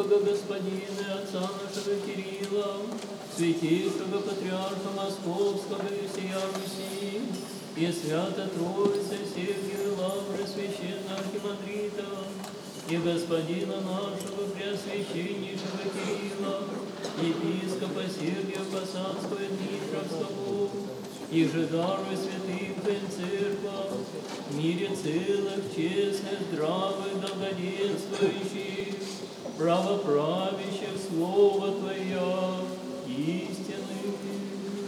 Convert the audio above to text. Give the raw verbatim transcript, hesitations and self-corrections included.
Святейшего Господина, Отца нашего Кирилла, Святейшего Патриарха Московского и всея Руси, и Свято Троицы Сергия Лавры, Священного Архимандрита, и Господина нашего Преосвященнейшего Кирилла, Епископа Сергия Посадского и Дмитровского, и же даруй святым Твоим церквам, в мире целых, честных, здравых, благоденствующих, правоправящих Слово Твое, истинно.